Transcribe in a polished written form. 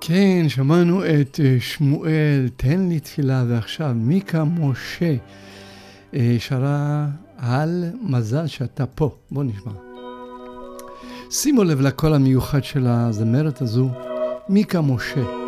כן, שמענו את שמואל, תן לי תפילה, ועכשיו מיקה משה שרה על מזל שאתה פה. בוא נשמע. שימו לב לקול המיוחד של הזמרת הזו, מיקה משה.